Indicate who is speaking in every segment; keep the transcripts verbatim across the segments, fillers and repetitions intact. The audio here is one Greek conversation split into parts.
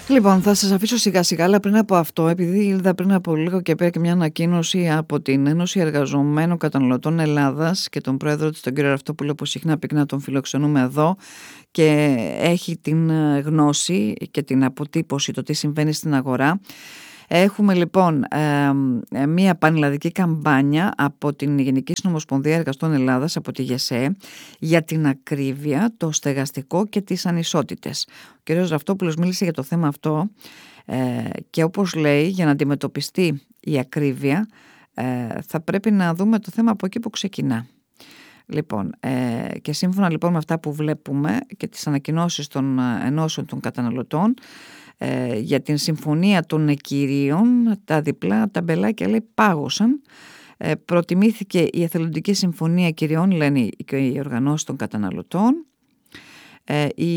Speaker 1: Λοιπόν, θα σας αφήσω σιγά σιγά, αλλά πριν από αυτό, επειδή είδα πριν από λίγο και πήρα και μια ανακοίνωση από την Ένωση Εργαζομένων Καταναλωτών Ελλάδας και τον πρόεδρο της, τον κύριο Ραυτόπουλο, που συχνά πυκνά τον φιλοξενούμε εδώ και έχει την γνώση και την αποτύπωση το τι συμβαίνει στην αγορά. Έχουμε λοιπόν ε, μια πανελλαδική καμπάνια από την Γενική Συνομοσπονδία Εργαστών Ελλάδας, από τη ΓΕΣΕ, για την ακρίβεια, το στεγαστικό και τις ανισότητες. Ο κ. Ραυτόπουλος μίλησε για το θέμα αυτό ε, και όπως λέει, για να αντιμετωπιστεί η ακρίβεια ε, θα πρέπει να δούμε το θέμα από εκεί που ξεκινά. Λοιπόν, ε, και σύμφωνα λοιπόν με αυτά που βλέπουμε και τις ανακοινώσεις των ενώσεων των καταναλωτών, Ε, για την συμφωνία των εκκυρίων, τα διπλά ταμπελάκια λέει πάγωσαν. Ε, προτιμήθηκε η εθελοντική συμφωνία κυριών, λένε και οι οργανώσεις των καταναλωτών. Ε, η,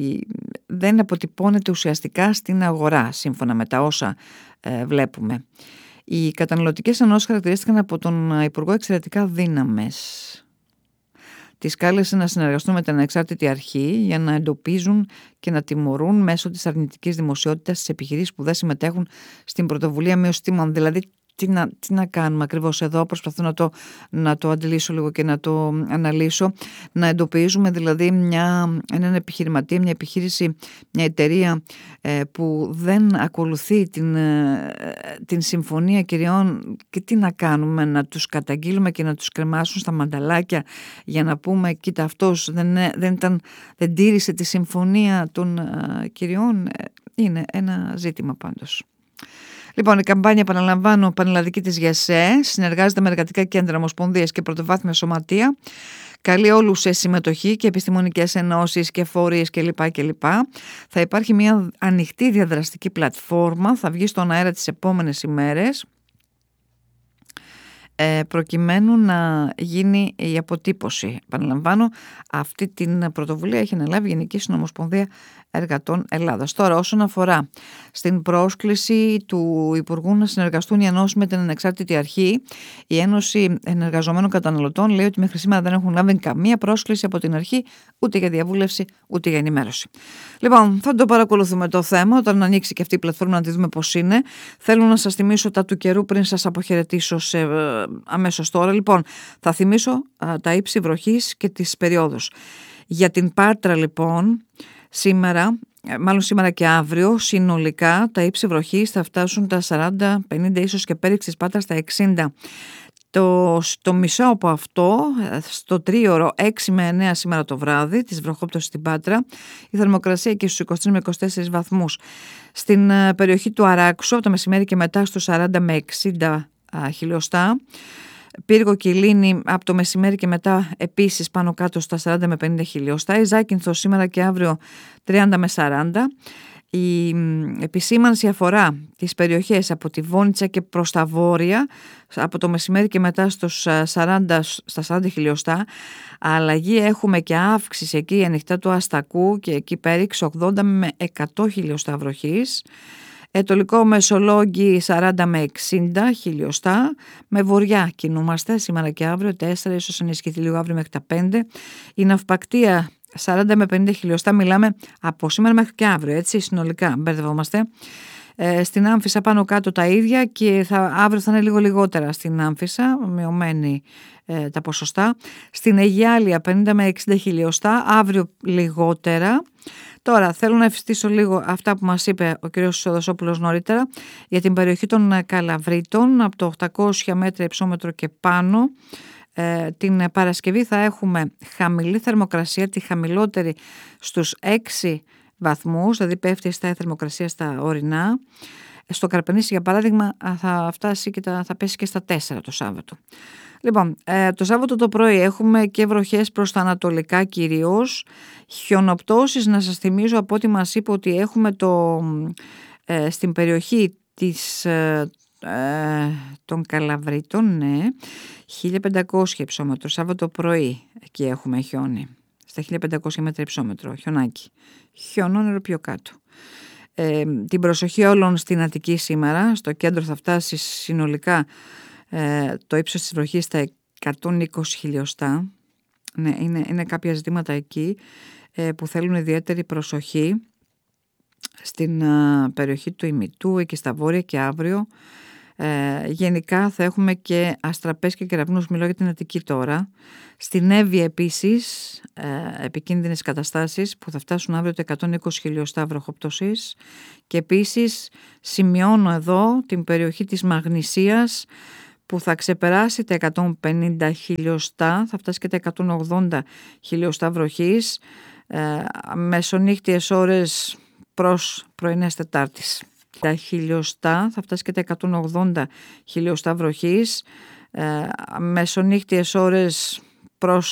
Speaker 1: δεν αποτυπώνεται ουσιαστικά στην αγορά, σύμφωνα με τα όσα ε, βλέπουμε. Οι καταναλωτικές ενώσεις χαρακτηρίστηκαν από τον Υπουργό εξαιρετικά δύναμες. Τις κάλεσε να συνεργαστούν με την ανεξάρτητη αρχή για να εντοπίζουν και να τιμωρούν μέσω της αρνητικής δημοσιότητας τις επιχειρήσεις που δεν συμμετέχουν στην πρωτοβουλία μείωσης τιμών. Δηλαδή, τι να, τι να κάνουμε ακριβώς εδώ, προσπαθώ να το, να το αντιλήσω λίγο και να το αναλύσω. Να εντοπίζουμε δηλαδή μια, έναν επιχειρηματία, μια επιχείρηση, μια εταιρεία ε, που δεν ακολουθεί την, ε, την συμφωνία κυριών, και τι να κάνουμε, να τους καταγγείλουμε και να τους κρεμάσουν στα μανταλάκια για να πούμε κοίτα αυτός δεν, δεν, ήταν, δεν τήρησε τη συμφωνία των ε, κυριών. Είναι ένα ζήτημα πάντως. Λοιπόν, η καμπάνια, επαναλαμβάνω, πανελλαδική της ΓΕΣΕ, συνεργάζεται με εργατικά κέντρα, ομοσπονδίες και πρωτοβάθμια σωματεία. Καλεί όλους σε συμμετοχή και επιστημονικές ενώσεις και φορείς κλπ. κλπ. Θα υπάρχει μια ανοιχτή διαδραστική πλατφόρμα, θα βγει στον αέρα τις επόμενες ημέρες, προκειμένου να γίνει η αποτύπωση. Επαναλαμβάνω, αυτή την πρωτοβουλία έχει αναλάβει η Γενική Συνομοσπονδία Εργατών Ελλάδας. Τώρα, όσον αφορά στην πρόσκληση του Υπουργού να συνεργαστούν οι ενώσεις με την ανεξάρτητη αρχή, η Ένωση Ενεργαζομένων Καταναλωτών λέει ότι μέχρι σήμερα δεν έχουν λάβει καμία πρόσκληση από την αρχή, ούτε για διαβούλευση, ούτε για ενημέρωση. Λοιπόν, θα το παρακολουθούμε το θέμα όταν ανοίξει και αυτή η πλατφόρμα, να τη δούμε πώς είναι. Θέλω να σας θυμίσω τα του καιρού πριν σας αποχαιρετήσω σε, ε, αμέσως τώρα. Λοιπόν, θα θυμίσω ε, τα ύψη βροχής και τις περιόδους. Για την Πάτρα, λοιπόν, σήμερα, μάλλον σήμερα και αύριο, συνολικά τα ύψη βροχής θα φτάσουν τα σαράντα πενήντα, ίσως και πέριξ της Πάτρας στα εξήντα. Το, το μισό από αυτό, στο τρίωρο έξι με εννέα σήμερα το βράδυ της βροχόπτωσης στην Πάτρα, η θερμοκρασία και στους είκοσι τρεις με είκοσι τέσσερις βαθμούς. Στην uh, περιοχή του Αράξου, από το μεσημέρι και μετά, στους σαράντα με εξήντα uh, χιλιοστά. Πύργο και Λίνη από το μεσημέρι και μετά επίσης πάνω κάτω στα σαράντα με πενήντα χιλιοστά. Η Ζάκυνθο σήμερα και αύριο τριάντα με σαράντα. Η επισήμανση αφορά τις περιοχές από τη Βόνιτσα και προς τα βόρεια, από το μεσημέρι και μετά στους σαράντα, στα σαράντα χιλιοστά. Αλλαγή έχουμε και αύξηση εκεί ανοιχτά του Αστακού και εκεί πέριξ ογδόντα με εκατό χιλιοστά βροχής. Ετωλικό Μεσολόγγι σαράντα με εξήντα χιλιοστά. Με βορειά κινούμαστε σήμερα και αύριο τέσσερα, ίσως ενισχυθεί λίγο αύριο μέχρι τα πέντε. Η Ναυπακτία σαράντα με πενήντα χιλιοστά, μιλάμε από σήμερα μέχρι και αύριο, έτσι συνολικά, μπερδευόμαστε. Ε, στην Άμφισσα πάνω κάτω τα ίδια και θα, αύριο θα είναι λίγο λιγότερα στην Άμφισσα, μειωμένη ε, τα ποσοστά. Στην Αιγιάλια πενήντα με εξήντα χιλιοστά, αύριο λιγότερα. Τώρα θέλω να ευστήσω λίγο αυτά που μας είπε ο κ. Σοδοσόπουλος νωρίτερα για την περιοχή των Καλαβρίτων, από το οκτακόσια μέτρα υψόμετρο και πάνω. Ε, την Παρασκευή θα έχουμε χαμηλή θερμοκρασία, τη χαμηλότερη στους έξι βαθμούς, δηλαδή πέφτει στα θερμοκρασία στα ορεινά. Στο Καρπενήσι, για παράδειγμα, θα φτάσει και τα, θα πέσει και στα τέσσερα το Σάββατο. Λοιπόν, ε, το Σάββατο το πρωί έχουμε και βροχές προς τα ανατολικά κυρίως. Χιονοπτώσεις, να σας θυμίζω από ό,τι μας είπε ότι έχουμε το, ε, στην περιοχή της, ε, ε, των Καλαβρίτων, ναι, χίλια πεντακόσια υψόμετρο, Σάββατο πρωί, εκεί έχουμε χιόνι. Στα χίλια πεντακόσια μέτρα υψόμετρο, χιονάκι. Χιονόνερο πιο κάτω. Ε, την προσοχή όλων στην Αττική σήμερα. Στο κέντρο θα φτάσει συνολικά ε, το ύψος της βροχής στα εκατόν είκοσι χιλιοστά. Ναι, είναι, είναι κάποια ζητήματα εκεί ε, που θέλουν ιδιαίτερη προσοχή. στην α, περιοχή του Ημιτού, εκεί στα βόρεια και αύριο. Ε, γενικά θα έχουμε και αστραπές και κεραυνούς, μιλώ για την Αττική τώρα. Στην Εύβοια επίσης ε, επικίνδυνες καταστάσεις που θα φτάσουν αύριο το εκατόν είκοσι χιλιοστά βροχοπτωσής, και επίσης σημειώνω εδώ την περιοχή της Μαγνησίας που θα ξεπεράσει τα εκατόν πενήντα χιλιοστά, θα φτάσει και τα εκατόν ογδόντα χιλιοστά βροχής ε, μεσονύχτιες ώρες προς πρωινές Τετάρτης. Τα χιλιοστά θα φτάσει και τα εκατόν ογδόντα χιλιοστά βροχής ε, μεσονύχτιες ώρες προς